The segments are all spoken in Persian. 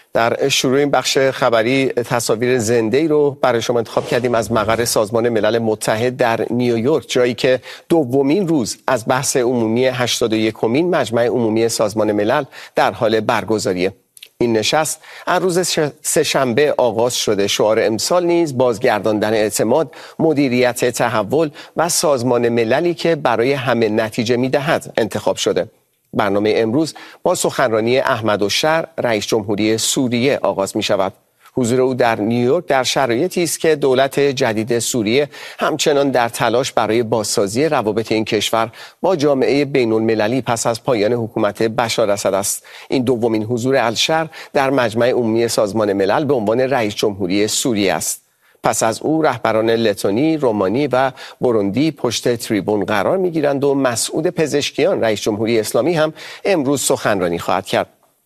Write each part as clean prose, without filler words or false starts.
در شروع این بخش خبری تصاویر زنده‌ای رو برای شما انتخاب کردیم از مقر سازمان ملل متحد در نیویورک، جایی که دومین روز از بحث عمومی 81مین مجمع عمومی سازمان ملل در حال برگزاریه. این نشست از روز سه‌شنبه آغاز شده. شعار امسال نیز بازگرداندن اعتماد، مدیریت تحول و سازمان مللی که برای همه نتیجه می‌دهد انتخاب شده. برنامه امروز با سخنرانی احمدالشهر رئیس جمهوری سوریه آغاز می شود. حضور او در نیویورک در شرایطی است که دولت جدید سوریه همچنان در تلاش برای بازسازی روابط این کشور با جامعه بین المللی پس از پایان حکومت بشار اسد است. این دومین حضور الشهر در مجمع عمومی سازمان ملل به عنوان رئیس جمهوری سوریه است. پس از او رهبران لتونی، رومانی و بوروندی پشت تریبون قرار می‌گیرند و مسعود پزشکیان رئیس جمهوری اسلامی هم امروز سخنرانی خواهد کرد.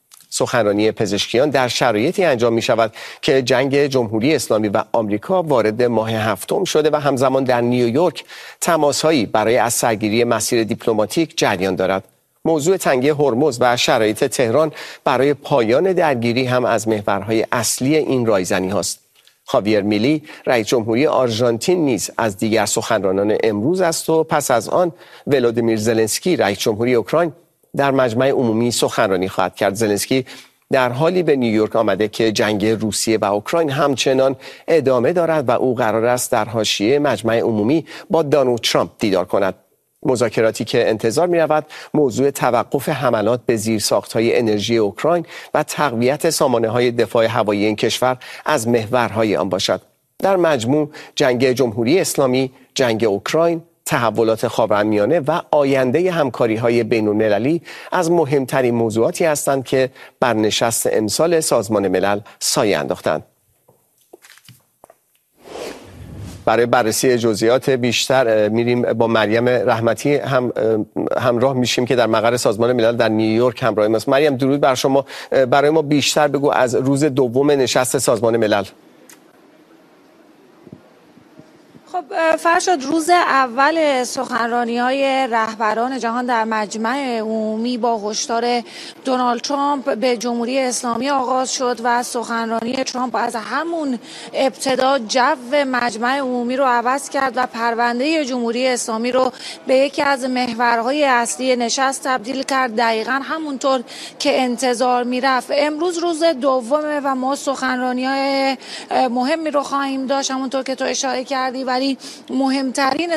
سخنرانی پزشکیان در شرایطی انجام می شود که جنگ جمهوری اسلامی و آمریکا وارد ماه هفتم شده و همزمان در نیویورک تماس‌هایی برای از سرگیری مسیر دیپلماتیک جریان دارد. موضوع تنگی هرمز و شرایط تهران برای پایان درگیری هم از محورهای اصلی این رایزنی هاست. خاویر میلی رئیس جمهوری آرژانتین نیز از دیگر سخنرانان امروز است و پس از آن ولادیمیر زلنسکی رئیس جمهوری اوکراین در مجمع عمومی سخنرانی خواهد کرد. زلنسکی در حالی به نیویورک آمده که جنگ روسیه و اوکراین همچنان ادامه دارد و او قرار است در حاشیه مجمع عمومی با دونالد ترامپ دیدار کند. مذاکراتی که انتظار می رود موضوع توقف حملات به زیرساخت‌های انرژی اوکراین و تقویت سامانه‌های دفاع هوایی این کشور از محورهای آن باشد. در مجموع جنگ جمهوری اسلامی، جنگ اوکراین، تحولات خاورمیانه و آینده همکاری‌های بین‌المللی از مهمترین موضوعاتی هستند که بر نشست امسال سازمان ملل سایه انداختند. برای بررسی جزئیات بیشتر میریم با مریم رحمتی همراه میشیم که در مقر سازمان ملل در نیویورک همراه ماست. مریم درود بر شما. برای ما بیشتر بگو از روز دوم نشست سازمان ملل. خب فرشاد، روز اول سخنرانی‌های رهبران جهان در مجمع عمومی با هشدار دونالد ترامپ به جمهوری اسلامی آغاز شد و سخنرانی ترامپ از همون ابتدا جو مجمع عمومی رو عوض کرد و پرونده جمهوری اسلامی رو به یکی از محورهای اصلی نشست تبدیل کرد، دقیقاً همونطور که انتظار میرفت. امروز روز دومه و ما سخنرانی‌های مهمی رو خواهیم داشت، همونطور که تو اشاره کردی، ولی مهمترین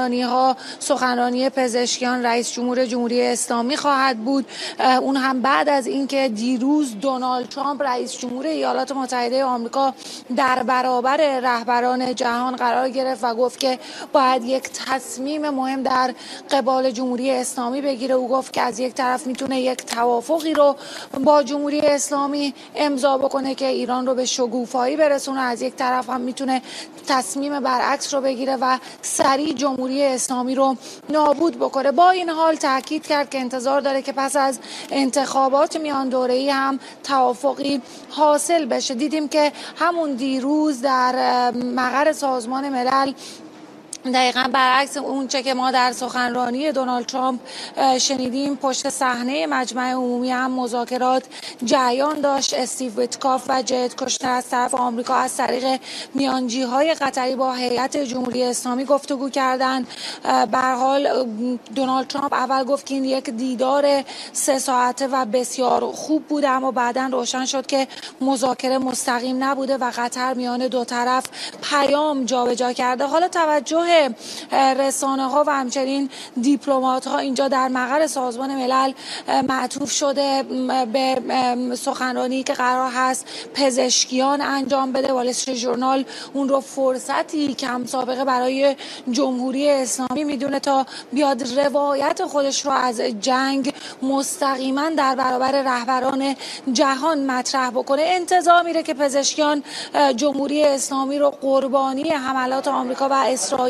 سخنرانی پزشکیان رئیس جمهور جمهوری اسلامی خواهد بود. اون هم بعد از اینکه دیروز دونالد ترامپ رئیس جمهور ایالات متحده آمریکا در برابر رهبران جهان قرار گرفت و گفت که باید یک تصمیم مهم در قبال جمهوری اسلامی بگیره. او گفت که از یک طرف میتونه یک توافقی رو با جمهوری اسلامی امضا بکنه که ایران رو به شکوفایی برسونه، از یک طرف هم میتونه تصمیم برعکس رو بگیره و سریع جمهوری اسلامی رو نابود بکنه. با این حال تاکید کرد که انتظار داره که پس از انتخابات میان دوره‌ای هم توافقی حاصل بشه. دیدیم که همون دیروز در مقر سازمان ملل دقیقاً برعکس اونچه که ما در سخنرانی دونالد ترامپ شنیدیم، پشت صحنه مجمع عمومی هم مذاکرات جریان داشت. استیو ویتکاف و جرد کوشنر از طرف آمریکا از طریق میانجی‌های قطری با هیئت جمهوری اسلامی گفتگو کردند. به هر حال دونالد ترامپ اول گفت که این یک دیدار 3 ساعته و بسیار خوب بوده، اما بعداً روشن شد که مذاکره مستقیم نبوده و قطر میان دو طرف پیام جابجا کرده. حالا توجه رسانه‌ها و همچنین دیپلمات‌ها اینجا در مقر سازمان ملل معطوف شده به سخنرانی که قرار هست پزشکیان انجام بده. وال استریت ژورنال اون رو فرصتی کم سابقه برای جمهوری اسلامی میدونه تا بیاد روایت خودش رو از جنگ مستقیما در برابر رهبران جهان مطرح بکنه. انتظار میره که پزشکیان جمهوری اسلامی رو قربانی حملات آمریکا و اسرائیل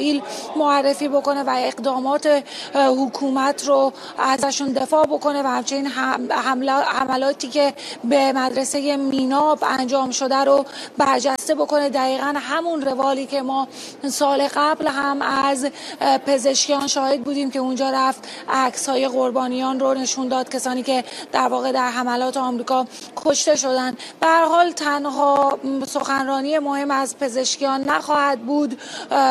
اسرائیل معرفی بکنه و اقدامات حکومت رو ازشون دفاع بکنه و همچنین حملاتی که به مدرسه میناب انجام شده رو برجسته بکنه. دقیقاً همون روالی که ما سال قبل هم از پزشکیان شاهد بودیم که اونجا رفت عکس‌های قربانیان رو نشون داد، کسانی که در واقع در حملات آمریکا کشته شدن. به هر حال تنها سخنرانی مهم از پزشکیان نخواهد بود.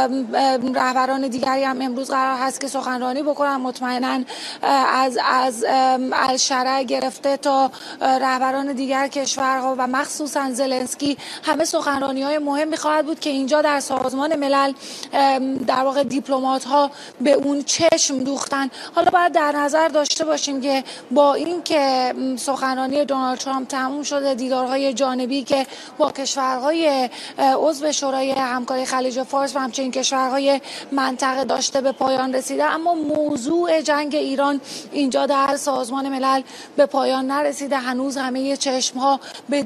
رهبران دیگری هم امروز قرار هست که سخنرانی بکنن. مطمئناً از الشرع گرفته تا رهبران دیگر کشورها و مخصوصاً زلنسکی همه سخنرانی‌های مهمی خواهد بود که اینجا در سازمان ملل در واقع دیپلمات‌ها به اون چشم دوختن. حالا باید در نظر داشته باشیم که با این که سخنرانی دونالد ترامپ تموم شده، دیدارهای جانبی که با کشورهای عضو شورای همکاری خلیج فارس و همچنین کشورهای منطقه داشته به پایان رسیده، اما موضوع جنگ ایران اینجا در سازمان ملل به پایان نرسیده. هنوز همه چشم‌ها به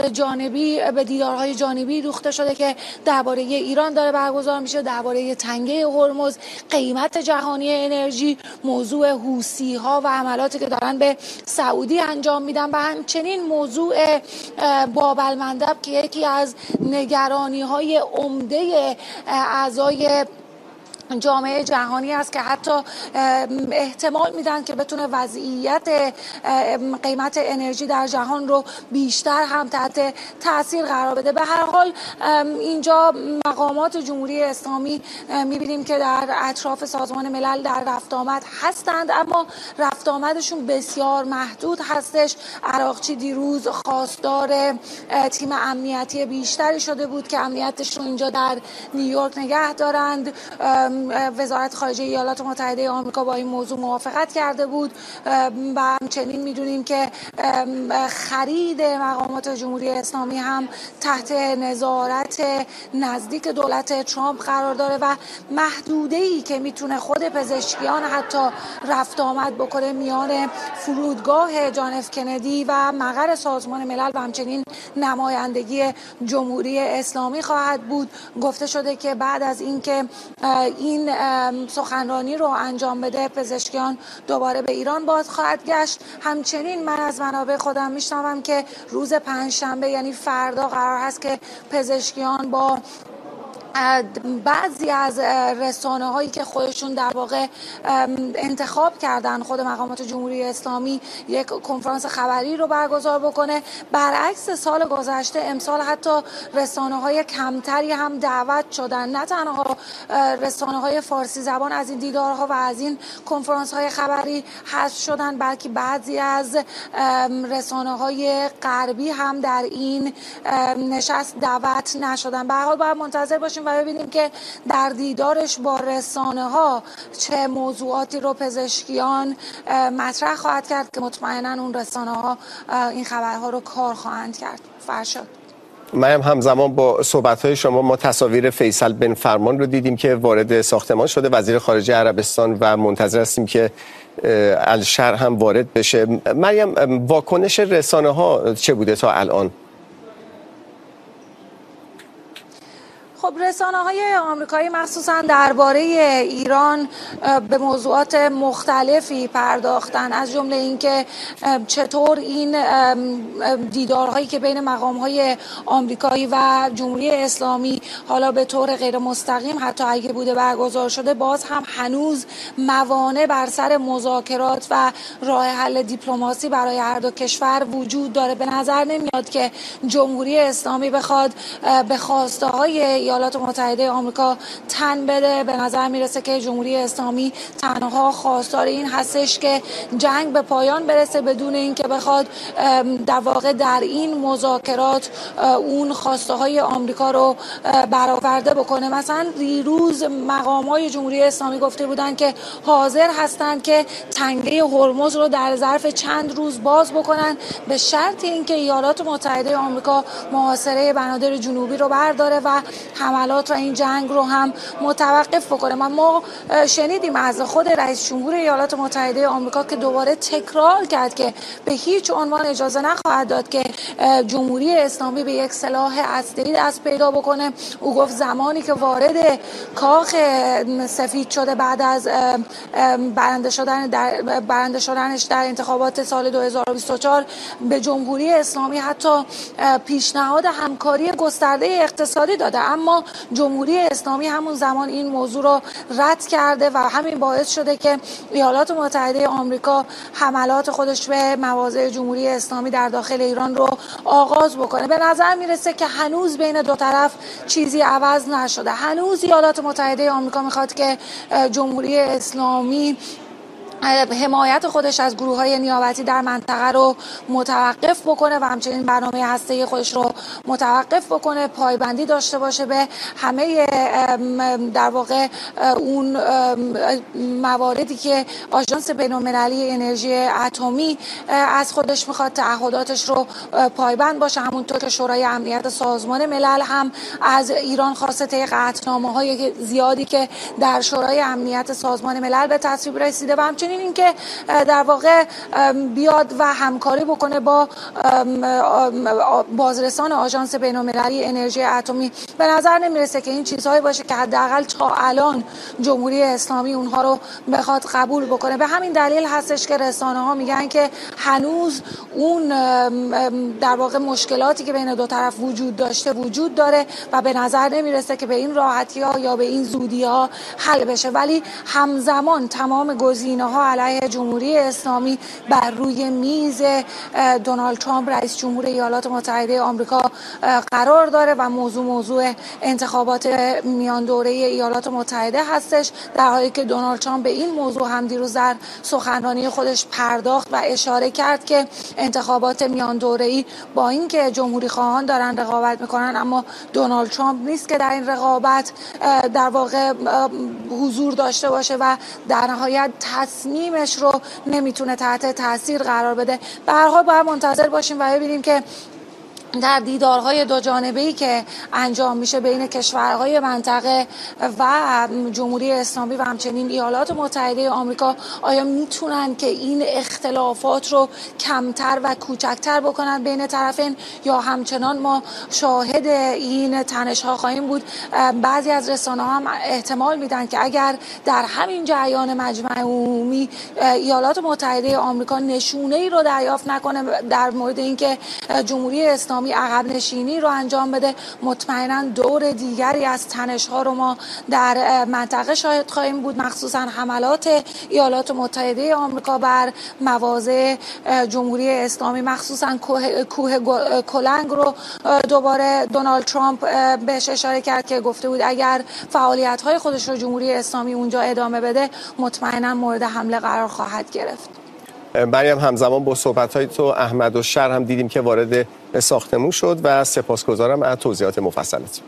دیدارهای جانبی دوخته شده که درباره ایران داره برگزار میشه، درباره تنگه هرمز، قیمت جهانی انرژی، موضوع حوثی‌ها و حملاتی که دارن به سعودی انجام میدن و همچنین موضوع باب المندب که یکی از نگرانی‌های عمده اعضای جامعه جهانی است که حتی احتمال میدن که بتونه وضعیت قیمت انرژی در جهان رو بیشتر هم تحت تاثیر قرار بده. به هر حال اینجا مقامات جمهوری اسلامی میبینیم که در اطراف سازمان ملل در رفت آمد هستند، اما رفت آمدشون بسیار محدود هستش. عراقچی دیروز خواستار تیم امنیتی بیشتری شده بود که امنیتش رو اینجا در نیویورک نگه دارند. وزارت خارجه ایالات متحده آمریکا با این موضوع موافقت کرده بود و همچنین میدونیم که خرید مقامات جمهوری اسلامی هم تحت نظارت نزدیک دولت ترامپ قرار داره و محدوده‌ای که میتونه خود پزشکیان حتی رفت آمد بکنه میان فرودگاه جان اف کندی و مقر سازمان ملل و همچنین نمایندگی جمهوری اسلامی خواهد بود. گفته شده که بعد از اینکه این سخنرانی رو انجام بده پزشکیان دوباره به ایران باز خواهد گشت. همچنین من از منابع خودم میشنوم که روز پنجشنبه یعنی فردا قرار هست که پزشکیان با بعضی از رسانه هایی که خودشون در واقع انتخاب کردن خود مقامات جمهوری اسلامی یک کنفرانس خبری رو برگزار بکنه. برعکس سال گذشته امسال حتی رسانه های کمتری هم دعوت شدن، نه تنها رسانه های فارسی زبان از این دیدارها و از این کنفرانس های خبری حذف شدن، بلکه بعضی از رسانه های غربی هم در این نشست دعوت نشدن. به هر حال باید منتظر باشیم و ببینیم که در دیدارش با رسانه ها چه موضوعاتی رو پزشکیان مطرح خواهد کرد که مطمئنا اون رسانه ها این خبرها رو کار خواهند کرد. فرشاد. مریم، همزمان با صحبت‌های شما ما تصاویر فیصل بن فرمان رو دیدیم که وارد ساختمان شده، وزیر خارجه عربستان، و منتظر هستیم که الشرع هم وارد بشه. مریم، واکنش رسانه ها چه بوده تا الان؟ خب رسانه‌های آمریکایی مخصوصاً درباره ایران به موضوعات مختلفی پرداختن، از جمله اینکه چطور این دیدارهایی که بین مقام‌های آمریکایی و جمهوری اسلامی حالا به طور غیر مستقیم حتی اگه بوده برگزار شده، باز هم هنوز موانع بر سر مذاکرات و راه حل دیپلماسی برای هر دو کشور وجود داره. به نظر نمیاد که جمهوری اسلامی بخواد به خواسته‌های ایالات متحده آمریکا تن بده. به نظر میرسه که جمهوری اسلامی تنها خواستار این هستش که جنگ به پایان برسه بدون اینکه بخواد در واقع در این مذاکرات اون خواسته های آمریکا رو برآورده بکنه. مثلا دیروز مقام‌های جمهوری اسلامی گفته بودن که حاضر هستند که تنگه هرمز رو در ظرف چند روز باز بکنن به شرط اینکه ایالات متحده آمریکا محاصره بنادر جنوبی رو برداره و حملات و این جنگ رو هم متوقف بکنه. ما شنیدیم از خود رئیس جمهور ایالات متحده آمریکا که دوباره تکرار کرد که به هیچ عنوان اجازه نخواهد داد که جمهوری اسلامی به یک سلاح هسته‌ای دست پیدا بکنه. او گفت زمانی که وارد کاخ سفید شده بعد از برنده شدنش در انتخابات سال 2024 به جمهوری اسلامی حتی پیشنهاد همکاری گسترده اقتصادی داده، اما جمهوری اسلامی همون زمان این موضوع رو رد کرده و همین باعث شده که ایالات متحده آمریکا حملات خودش به مواضع جمهوری اسلامی در داخل ایران رو آغاز بکنه. به نظر میرسه که هنوز بین دو طرف چیزی عوض نشده. هنوز ایالات متحده آمریکا میخواد که جمهوری اسلامی حمایت خودش از گروه‌های نیابتی در منطقه رو متوقف بکنه و همچنین برنامه هسته‌ای خودش رو متوقف بکنه، پایبندی داشته باشه به همه در واقع اون مواردی که آژانس بین‌المللی انرژی اتمی از خودش میخواد، تعهداتش رو پایبند باشه. همونطور که شورای امنیت سازمان ملل هم از ایران خواسته طی قطعنامه‌های زیادی که در شورای امنیت سازمان ملل به تصویب رسیده و همچنین اینکه در واقع بیاد و همکاری بکنه با بازرسان آژانس بین‌المللی انرژی اتمی. به نظر نمیرسه که این چیزهایی باشه که حداقل تا الان جمهوری اسلامی اونها رو بخواد قبول بکنه. به همین دلیل هستش که رسانه‌ها میگن که هنوز اون در واقع مشکلاتی که بین دو طرف وجود داشته وجود داره و به نظر نمیرسه که به این راحتی‌ها یا به این زودی‌ها حل بشه، ولی همزمان تمام گزینه‌ها علیه جمهوری اسلامی بر روی میز دونالد ترامپ رئیس جمهور ایالات متحده آمریکا قرار داره و موضوع انتخابات میان دوره ایالات متحده هستش، در حالی که دونالد ترامپ به این موضوع هم دیروز در سخنرانی خودش پرداخت و اشاره کرد که انتخابات میان دوره‌ای با اینکه جمهوری خواهان دارن رقابت میکنن، اما دونالد ترامپ نیست که در این رقابت در واقع حضور داشته باشه و در نهایت تصمیمش رو نمیتونه تحت تاثیر قرار بده. به هر حال باید منتظر باشیم و ببینیم که در دیدارهای دو جانبه‌ای که انجام میشه بین کشورهای منطقه و جمهوری اسلامی و همچنین ایالات متحده آمریکا آیا میتونن که این اختلافات رو کمتر و کوچکتر بکنن بین طرفین یا همچنان ما شاهد این تنش‌ها خواهیم بود. بعضی از رسانه‌ها هم احتمال میدن که اگر در همین جریان مجمع عمومی ایالات متحده آمریکا نشونه‌ای رو دریافت نکنه در مورد اینکه جمهوری اسلامی عقب نشینی رو انجام بده، مطمئنا دور دیگری از تنش‌ها رو ما در منطقه شاهد خواهیم بود، مخصوصا حملات ایالات متحده آمریکا بر مواضع جمهوری اسلامی، مخصوصا کوه کلنگ رو دوباره دونالد ترامپ بهش اشاره کرد که گفته بود اگر فعالیت‌های خودش رو جمهوری اسلامی اونجا ادامه بده مطمئنا مورد حمله قرار خواهد گرفت. مریم، همزمان با صحبت‌های تو احمد و شر هم دیدیم که وارد ساختمون شد و سپاسگزارم از توضیحات مفصلت.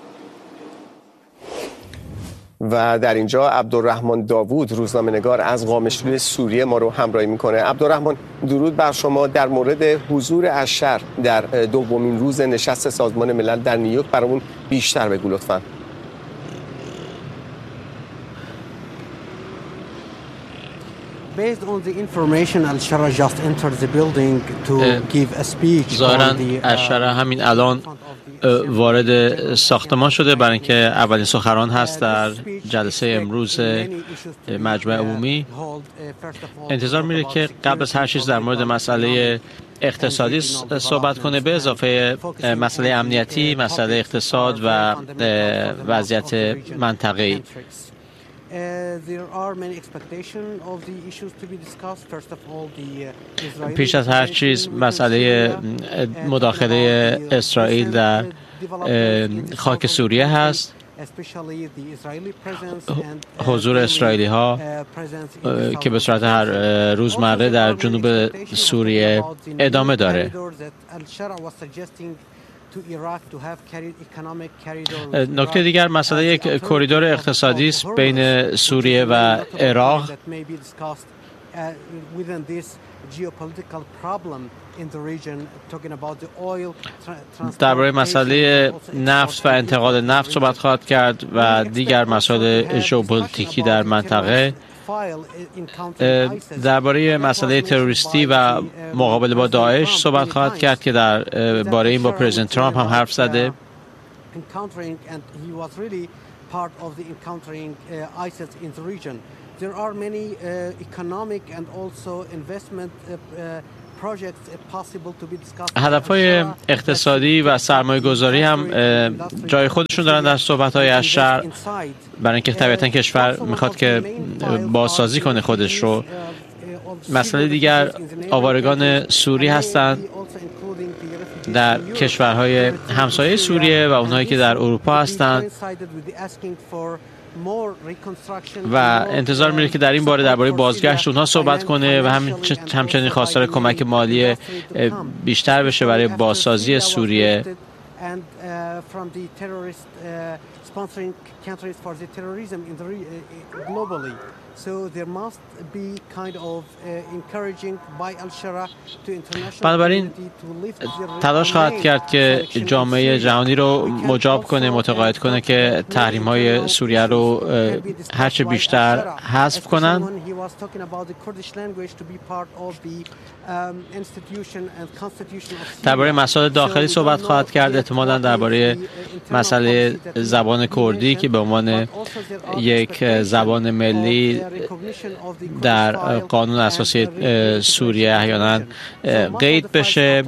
و در اینجا عبدالرحمن داوود روزنامه‌نگار از قامشلوی سوریه ما رو همراهی میکنه. عبدالرحمن، درود بر شما. در مورد حضور اشر در دومین روز نشست سازمان ملل در نیویورک برامون بیشتر بگو لطفاً. Based on the information, Al-Shara just entered the building to give a speech. ظاهراً اشرا همین الان وارد ساختمان شده برای اینکه اولین سخنران هست در جلسه امروز مجمع عمومی. انتظار میره که قبل از هر چیز در مورد مسئله اقتصادی صحبت کنه، به اضافه مسئله امنیتی، مسئله اقتصاد و وضعیت منطقه‌ای. پیش از هر چیز مسئله مداخله اسرائیل در خاک سوریه هست. حضور اسرائیلی ها که به صورت هر روزمره در جنوب سوریه ادامه داره. نکته دیگر مسئله یک کریدور اقتصادی است بین سوریه و عراق within this geopolitical problem in the region, talking about the oil. درباره مسئله نفت و انتقال نفت صحبت خواهد کرد و دیگر مسائل ژئوپلیتیکی در منطقه. درباره مسئله تروریستی و مقابله با داعش صحبت خواهد کرد که در باره این با پرزیدنت ترامپ هم حرف زده. Part of the encountering ISIS in the region. There are many economic and also investment projects possible to be discussed. هدف‌های اقتصادی و سرمایه‌گذاری هم جای خودشون دارن در صحبت‌های الشر، برای اینکه طبیعتاً کشور میخواد که بازسازی کنه خودش رو. مسئله دیگر آوارگان سوری هستند در کشورهای همسایه سوریه و اونهایی که در اروپا هستند و انتظار میره که در این باره درباره بازگشت اونها صحبت کنه و همچنین خواستار کمک مالی بیشتر بشه برای بازسازی سوریه. بنابراین تلاش خواهد کرد که جامعه جهانی رو مجاب کنه، متقاعد کنه که تحریم‌های سوریه رو هرچه بیشتر حذف کنن. درباره مسائل داخلی صحبت خواهد کرد، احتمالاً درباره مسئله زبان کردی که به عنوان یک زبان ملی در قانون اساسی سوریه احیانا قید بشه.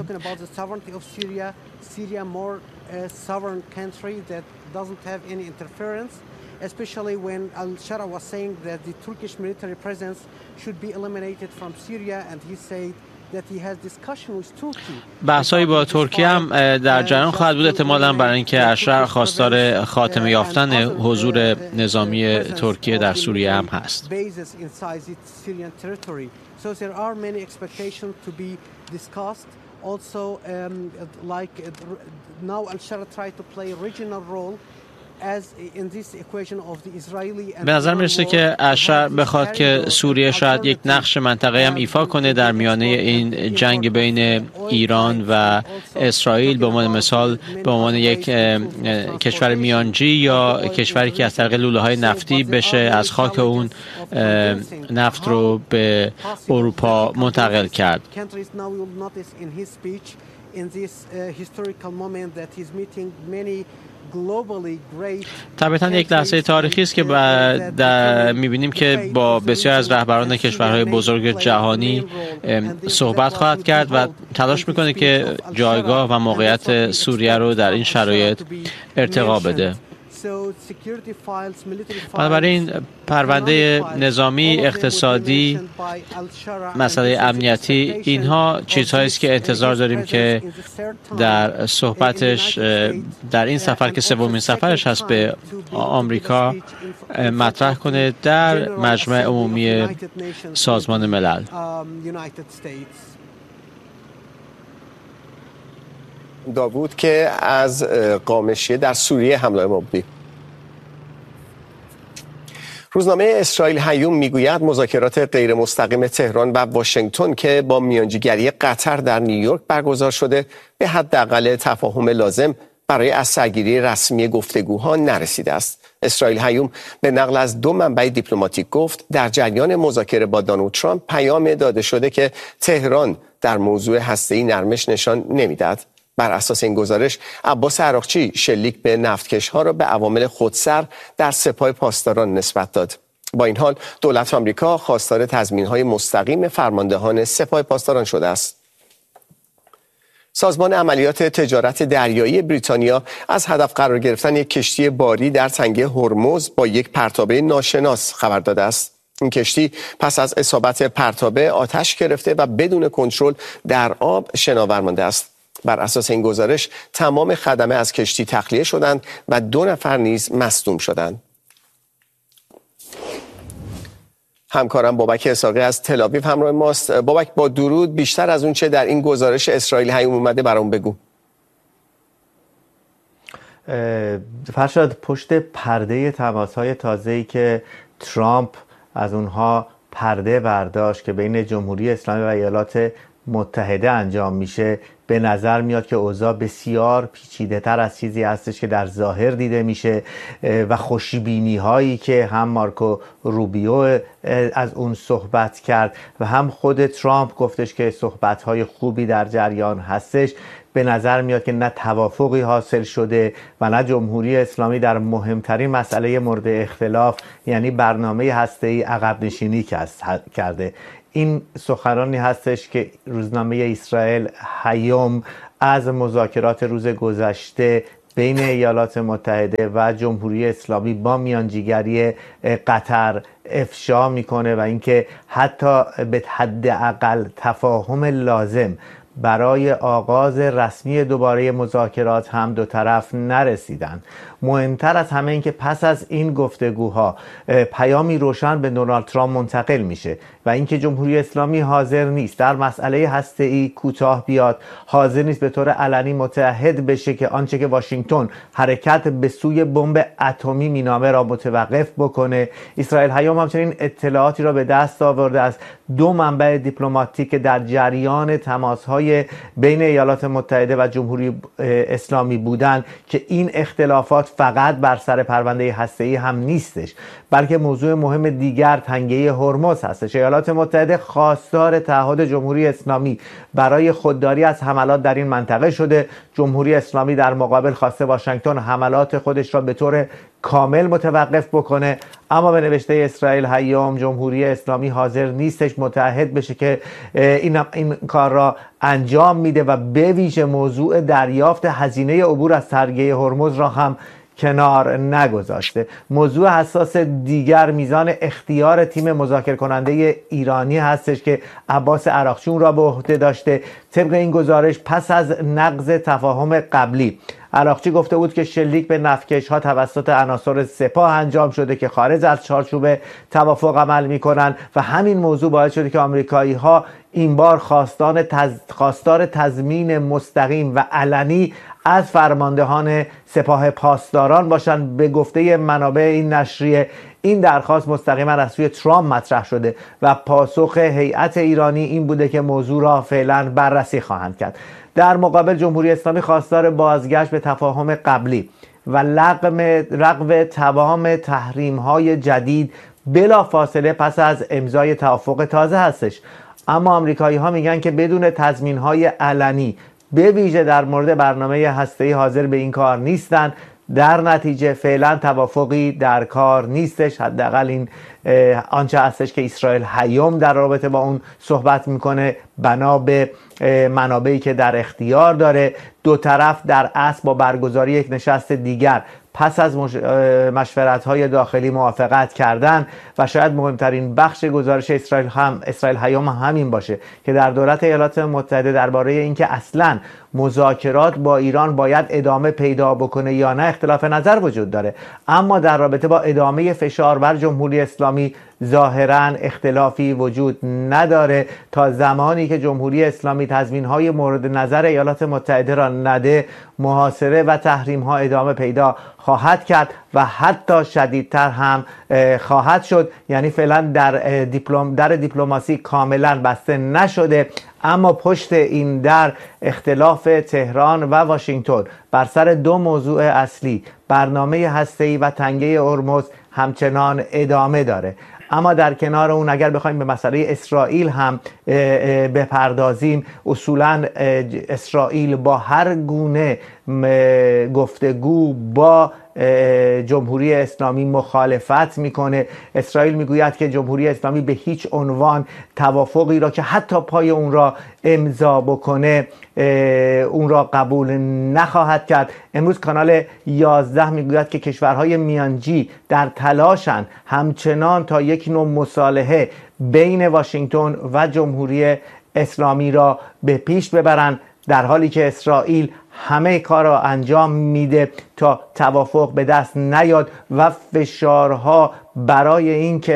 Especially when al-Shara was saying that the Turkish military presence should be eliminated from Syria, and he said that he has discussion with Turkey. بحث‌هایی با ترکیه هم در جریان خواهد بود، احتمالاً برای اینکه الشر خواستار خاتمه یافتن حضور نظامی ترکیه در سوریه هم هست. So there are many expectations to be discussed. Also, like now al-Shara tried to play a regional role. به نظر میرسه که الشر بخواد که سوریه شاید یک نقش منطقه‌ای هم ایفا کنه در میانه این جنگ بین ایران و اسرائیل، به عنوان مثال به عنوان یک کشور میانجی یا کشوری که از طریق لوله‌های نفتی بشه از خاک اون نفت رو به اروپا منتقل کرد. طبعاً یک لحظه تاریخی است که می‌بینیم که با بسیار از رهبران کشورهای بزرگ جهانی صحبت خواهد کرد و تلاش می‌کنه که جایگاه و موقعیت سوریه رو در این شرایط ارتقا بده. بنابراین پرونده نظامی، اقتصادی، مسئله امنیتی، اینها چیزهایی است که انتظار داریم که در صحبتش در این سفر که سومین سفرش هست به آمریکا مطرح کنه در مجمع عمومی سازمان ملل. داوود که از قامشیه در سوریه حمله ما بودی. روزنامه اسرائیل هیوم میگوید مذاکرات غیر مستقیم تهران و واشنگتن که با میانجیگری قطر در نیویورک برگزار شده به حداقل تفاهم لازم برای از سرگیری رسمی گفتگوها نرسیده است. اسرائیل هیوم به نقل از 2 منبع دیپلماتیک گفت در جریان مذاکره با دونالد ترامپ پیام داده شده که تهران در موضوع هسته‌ای نرمش نشان نمیدهد. بر اساس این گزارش عباس عراقچی شلیک به نفتکش‌ها را به عوامل خودسر در سپاه پاسداران نسبت داد. با این حال دولت آمریکا خواستار تضمین‌های مستقیم فرماندهان سپاه پاسداران شده است. سازمان عملیات تجارت دریایی بریتانیا از هدف قرار گرفتن یک کشتی باری در تنگه هرمز با یک پرتابه ناشناس خبر داده است. این کشتی پس از اصابت پرتابه آتش گرفته و بدون کنترل در آب شناور مانده است. بر اساس این گزارش تمام خدمه از کشتی تخلیه شدند و 2 نفر نیز مصدوم شدند. همکارم بابک اسحاقی از تل‌آویو همراه ماست. بابک، با درود، بیشتر از اون چه در این گزارش اسرائیل هیوم اومده برام بگو. فرشاد، پشت پرده تماس‌های تازه‌ای که ترامپ از اونها پرده برداشت که بین جمهوری اسلامی و ایالات متحده انجام میشه، به نظر میاد که اوضاع بسیار پیچیده تر از چیزی هستش که در ظاهر دیده میشه و خوشبینی هایی که هم مارکو روبیو از اون صحبت کرد و هم خود ترامپ گفتش که صحبت های خوبی در جریان هستش، به نظر میاد که نه توافقی حاصل شده و نه جمهوری اسلامی در مهمترین مسئله مورد اختلاف یعنی برنامه هسته‌ای عقب نشینی کرده. این سخنرانی هستش که روزنامه اسرائیل هیوم از مذاکرات روز گذشته بین ایالات متحده و جمهوری اسلامی با میانجیگری قطر افشا میکنه و اینکه حتی به حداقل تفاهم لازم برای آغاز رسمی دوباره مذاکرات هم دو طرف نرسیدن. مهمتر از همه این که پس از این گفتگوها پیامی روشن به دونالد ترامپ منتقل میشه و اینکه جمهوری اسلامی حاضر نیست در مسئله هسته‌ای کوتاه بیاد، حاضر نیست به طور علنی متحد بشه که آنچه که واشنگتن حرکت به سوی بمب اتمی مینامه را متوقف بکنه. اسرائیل هیوم همچنین اطلاعاتی را به دست آورده از دو منبع دیپلماتیک در جریان تماس‌های بین ایالات متحده و جمهوری اسلامی بودند که این اختلافات فقط بر سر پرونده هسته‌ای هم نیستش، بلکه موضوع مهم دیگر تنگه هرمز هستش. ایالات متحده خواستار تعهد جمهوری اسلامی برای خودداری از حملات در این منطقه شده. جمهوری اسلامی در مقابل خواسته واشنگتن حملات خودش را به طور کامل متوقف بکنه، اما به نوشته اسرائیل هیوم جمهوری اسلامی حاضر نیستش متحد بشه که این کار را انجام میده و به ویژه موضوع دریافت هزینه عبور از تنگه هرمز را هم کنار نگذاشته. موضوع حساس دیگر میزان اختیار تیم مذاکره کننده ایرانی هستش که عباس عراقچی را به عهده داشته. طبق این گزارش پس از نقض تفاهم قبلی عراقچی گفته بود که شلیک به نفتکش ها توسط عناصر سپاه انجام شده که خارج از چارچوب توافق عمل میکنن و همین موضوع باعث شده که آمریکایی ها این بار خواستار تضمین مستقیم و علنی از فرماندهان سپاه پاسداران باشند. به گفته منابع این نشریه این درخواست مستقیما از سوی ترامپ مطرح شده و پاسخ هیئت ایرانی این بوده که موضوع را فعلا بررسی خواهند کرد. در مقابل جمهوری اسلامی خواستار بازگشت به تفاهم قبلی و لغو تمام تحریم‌های جدید بلا فاصله پس از امضای توافق تازه هستش، اما آمریکایی‌ها میگن که بدون تضمین‌های علنی به ویژه در مورد برنامه هسته‌ای حاضر به این کار نیستن. در نتیجه فعلا توافقی در کار نیستش. حداقل این آنچه هستش که اسرائیل هیوم در رابطه با اون صحبت میکنه بنا به منابعی که در اختیار داره. دو طرف در اصل با برگزاری یک نشست دیگر پس از مشورت‌های داخلی موافقت کردن و شاید مهمترین بخش گزارش اسرائیل هیوم همین باشه که در دولت ایالات متحده درباره اینکه اصلاً مذاکرات با ایران باید ادامه پیدا بکنه یا نه اختلاف نظر وجود داره، اما در رابطه با ادامه فشار بر جمهوری اسلامی ظاهراً اختلافی وجود نداره. تا زمانی که جمهوری اسلامی تضمین‌های مورد نظر ایالات متحده را نده، محاصره و تحریم‌ها ادامه پیدا خواهد کرد و حتی شدیدتر هم خواهد شد. یعنی فعلا در دیپلماسی کاملا بسته نشده، اما پشت این در اختلاف تهران و واشنگتن بر سر دو موضوع اصلی برنامه هسته‌ای و تنگه هرمز همچنان ادامه داره. اما در کنار اون اگر بخوایم به مسئله اسرائیل هم بپردازیم، اصولا اسرائیل با هر گونه گفتگو با جمهوری اسلامی مخالفت میکنه. اسرائیل میگوید که جمهوری اسلامی به هیچ عنوان توافقی را که حتی پای اون را امضا بکنه اون را قبول نخواهد کرد. امروز کانال 11 میگوید که کشورهای میانجی در تلاشن همچنان تا یک نوع مصالحه بین واشنگتن و جمهوری اسلامی را به پیش ببرند، در حالی که اسرائیل همه کار را انجام میده تا توافق به دست نیاد و فشارها برای اینکه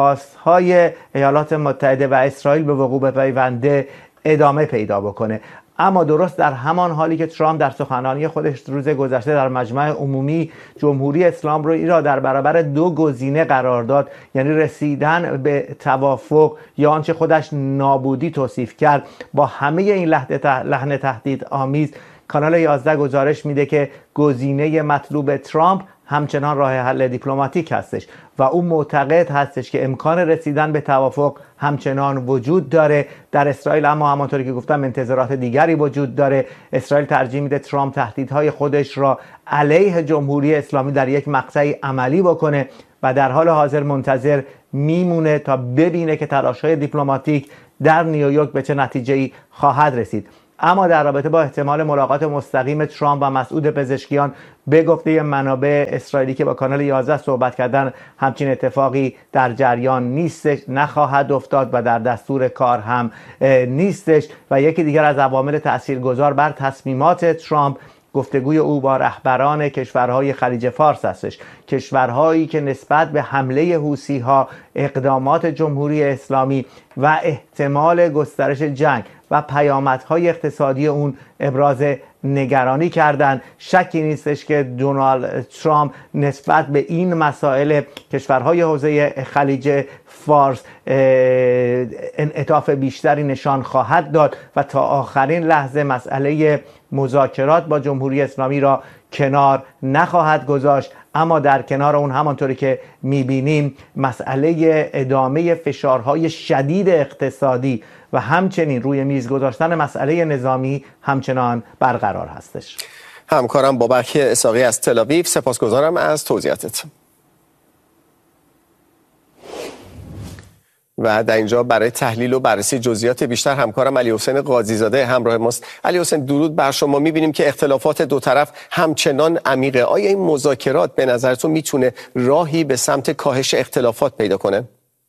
درخواست‌های ایالات متحده و اسرائیل به وقوع بپیونده ادامه پیدا بکنه. اما درست در همان حالی که ترامپ در سخنرانی خودش روز گذشته در مجمع عمومی جمهوری اسلام رو ایرا در برابر دو گزینه قرار داد، یعنی رسیدن به توافق یا آنچه خودش نابودی توصیف کرد، با همه این لحن تهدید آمیز، کانال 11 گزارش میده که گزینه مطلوب ترامپ همچنان راه حل دیپلماتیک هستش و او معتقد هستش که امکان رسیدن به توافق همچنان وجود داره در اسرائیل. اما همانطوری که گفتم انتظارات دیگری وجود داره. اسرائیل ترجیح میده ترامپ تهدیدهای خودش را علیه جمهوری اسلامی در یک مقطعی عملی بکنه و در حال حاضر منتظر میمونه تا ببینه که تلاش‌های دیپلماتیک در نیویورک به چه نتیجه‌ای خواهد رسید. اما در رابطه با احتمال ملاقات مستقیم ترامپ و مسعود پزشکیان، به گفته منابع اسرائیلی که با کانال 11 صحبت کردن، همچین اتفاقی در جریان نیستش، نخواهد افتاد و در دستور کار هم نیستش. و یکی دیگر از عوامل تاثیرگذار بر تصمیمات ترامپ گفتگوی او با رهبران کشورهای خلیج فارس هستش، کشورهایی که نسبت به حمله حوثی‌ها، اقدامات جمهوری اسلامی و احتمال گسترش جنگ و پیامدهای اقتصادی اون ابراز نگرانی کردند. شکی نیستش که دونالد ترامپ نسبت به این مسائل کشورهای حوزه خلیج فارس انعطاف بیشتری نشان خواهد داد و تا آخرین لحظه مسئله مذاکرات با جمهوری اسلامی را کنار نخواهد گذاشت. اما در کنار اون، همانطوری که میبینیم، مسئله ادامه فشارهای شدید اقتصادی و همچنین روی میز گذاشتن مسئله نظامی همچنان برقرار هستش. همکارم بابک اسحاقی از تل آویو، سپاسگزارم از توضیحاتت. و در اینجا برای تحلیل و بررسی جزئیات بیشتر همکارم علی حسین قاضیزاده همراه ماست. علی حسین، درود بر شما. می‌بینیم که اختلافات دو طرف همچنان عمیقه. آیا این مذاکرات به نظرتون میتونه راهی به سمت کاهش اختلافات پیدا کنه؟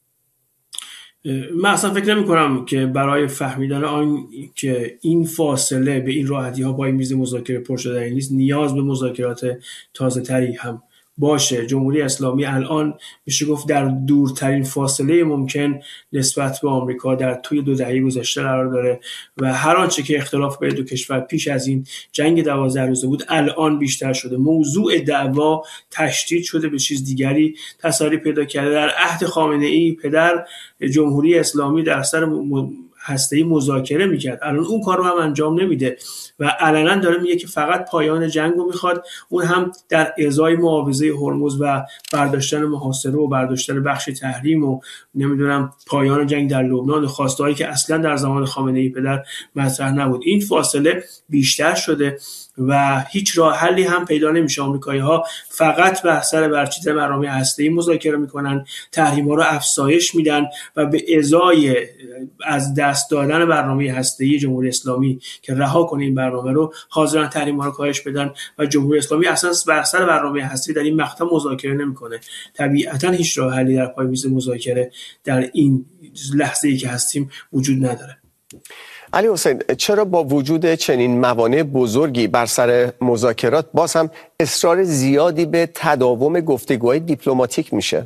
من اصلا فکر نمی کنم که برای فهمیدن آن که این فاصله به این راحتی ها با این میز مذاکره پر شده نیست، نیاز به مذاکرات تازه تری هم باشه. جمهوری اسلامی الان میشه گفت در دورترین فاصله ممکن نسبت به آمریکا در طول 2 دهه گذشته قرار داره و هر آنچه که اختلاف بین دو کشور پیش از این جنگ 12 روزه بود الان بیشتر شده. موضوع دعوا تشدید شده به چیز دیگری تسری پیدا کرده. در عهد خامنه‌ای پدر جمهوری اسلامی در سر هسته‌ای مذاکره میکرد، الان اون کار رو هم انجام نمیده و علنا داره میگه که فقط پایان جنگ رو میخواد، اون هم در ازای معاوضه هرمز و برداشتن محاصره و برداشتن بخش تحریم و نمیدونم پایان جنگ در لبنان، خواستهایی که اصلا در زمان خامنه‌ای پدر مطرح نبود. این فاصله بیشتر شده و هیچ راه حلی هم پیدا نمیشه. آمریکایی‌ها فقط به سر برچیدن برنامه هسته‌ای مذاکره میکنن، تحریم‌ها رو افزایش میدن و به ازای از دست دادن برنامه هسته‌ای جمهوری اسلامی که رها کنه این برنامه رو، حاضرن تحریم‌ها رو کاهش بدن و جمهوری اسلامی اصلا بر سر برنامه هسته‌ای در این مقطع مذاکره نمیکنه. طبیعتاً هیچ راه حلی در پای میز مذاکره در این لحظه‌ای که هستیم وجود نداره. علی حسین، چرا با وجود چنین موانع بزرگی بر سر مذاکرات باز هم اصرار زیادی به تداوم گفتگوهای دیپلماتیک میشه؟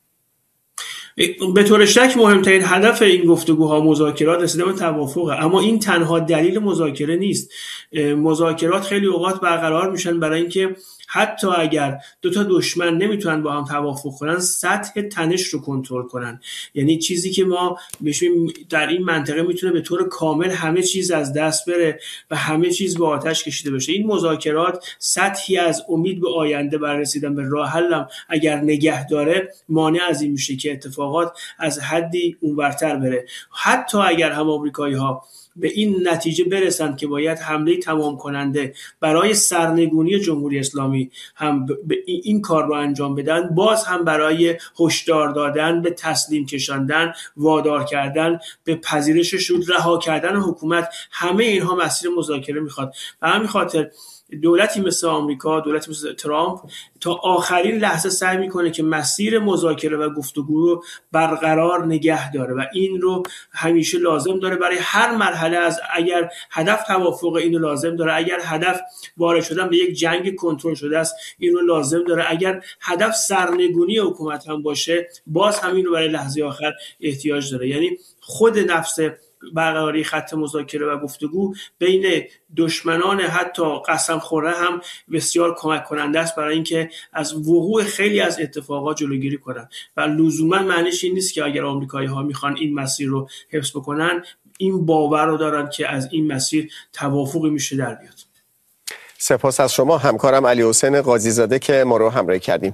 به طور شک مهمترین هدف این گفتگوها مذاکرات رسیدن به توافقه، اما این تنها دلیل مذاکره نیست. مذاکرات خیلی اوقات برقرار میشن برای اینکه حتی اگر دو تا دشمن نمیتونن با هم توافق کنن، سطح تنش رو کنترل کنن. یعنی چیزی که ما بشیم در این منطقه میتونه به طور کامل همه چیز از دست بره و همه چیز به آتش کشیده بشه. این مذاکرات سطحی از امید به آینده برای رسیدن به راه حل اگر نگه داره، مانع از این میشه که اتفاقات از حدی اونورتر بره. حتی اگر هم آمریکایی‌ها به این نتیجه برسند که باید حمله تمام کننده برای سرنگونی جمهوری اسلامی هم این کار رو انجام بدن، باز هم برای هشدار دادن به تسلیم کشاندن، وادار کردن به پذیرش سود، رها کردن حکومت، همه اینها مسیر مذاکره میخواد. به همین خاطر دولتی مثل آمریکا، دولتی مثل ترامپ تا آخرین لحظه سعی میکنه که مسیر مذاکره و گفتگو رو برقرار نگه داره و این رو همیشه لازم داره برای هر مرحله. از اگر هدف توافق، اینو لازم داره. اگر هدف وارد شدن به یک جنگ کنترل شده است، اینو لازم داره. اگر هدف سرنگونی حکومت هم باشه، باز همین رو برای لحظه آخر احتیاج داره. یعنی خود نفس برقراری خط مذاکره و گفتگو بین دشمنان حتی قسم خوره هم بسیار کمک کننده است برای اینکه از وقوع خیلی از اتفاقات جلوگیری کنند و لزوما معنیش این نیست که اگر آمریکایی‌ها میخوان این مسیر رو حفظ بکنن این باور رو دارن که از این مسیر توافقی میشه در بیاد. سپاس از شما همکارم علی حسین قاضی زاده که ما رو همراهی کردیم.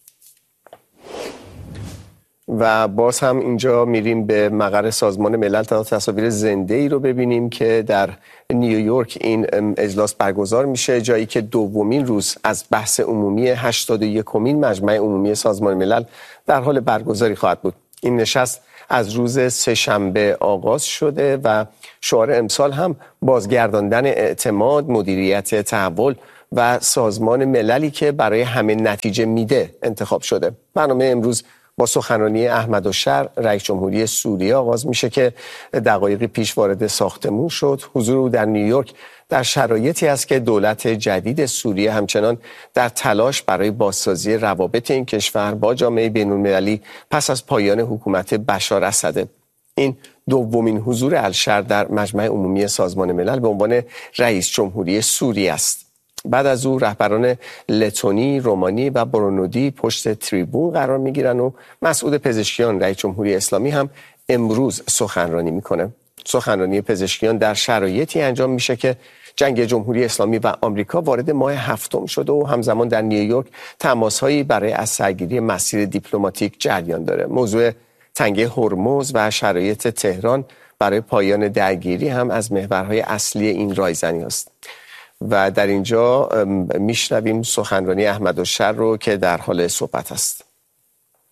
و باز هم اینجا میریم به مقر سازمان ملل تا تصاویر زنده ای رو ببینیم که در نیویورک این اجلاس برگزار میشه، جایی که دومین روز از بحث عمومی 81مین مجمع عمومی سازمان ملل در حال برگزاری خواهد بود. این نشست از روز سه‌شنبه آغاز شده و شعار امسال هم بازگرداندن اعتماد، مدیریت تحول و سازمان مللی که برای همه نتیجه میده انتخاب شده. برنامه امروز با سخنرانی احمدالشر رئیس جمهوری سوریه آغاز میشه که دقایقی پیش وارد ساختمون شد. حضور او در نیویورک در شرایطی است که دولت جدید سوریه همچنان در تلاش برای بازسازی روابط این کشور با جامعه بین‌المللی پس از پایان حکومت بشار اسده. این دومین حضور الشر در مجمع عمومی سازمان ملل به عنوان رئیس جمهوری سوریه است. بعد از او رهبران لتونی، رومانی و برونودی پشت تریبون قرار میگیرن و مسعود پزشکیان رئیس جمهوری اسلامی هم امروز سخنرانی میکنه. سخنرانی پزشکیان در شرایطی انجام میشه که جنگ جمهوری اسلامی و آمریکا وارد ماه هفتم شده و همزمان در نیویورک تماس‌هایی برای از سرگیری مسیر دیپلماتیک جریان داره. موضوع تنگه هرمز و شرایط تهران برای پایان درگیری هم از محورهای اصلی این رایزنی است. و در اینجا میشنویم سخنرانی احمدالشر رو که در حال صحبت است.